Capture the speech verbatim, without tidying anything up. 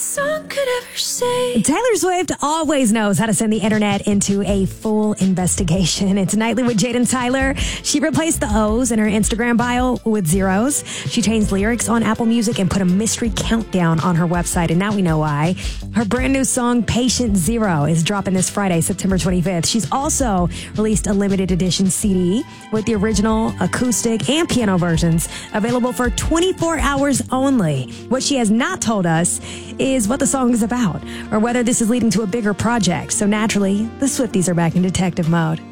song could ever say. Taylor Swift always knows how to send the internet into a full investigation. It's Nightly with Jade and Tyler. She replaced the O's in her Instagram bio with zeros. She changed lyrics on Apple Music and put a mystery countdown on her website, and now we know why. Her brand new song, Patient Zero, is dropping this Friday, September twenty-fifth. She's also released a limited edition C D with the original, acoustic, and piano versions available for twenty-four hours only. What she has not told us is what the song is about or whether this is leading to a bigger project. So naturally, the Swifties are back in detective mode.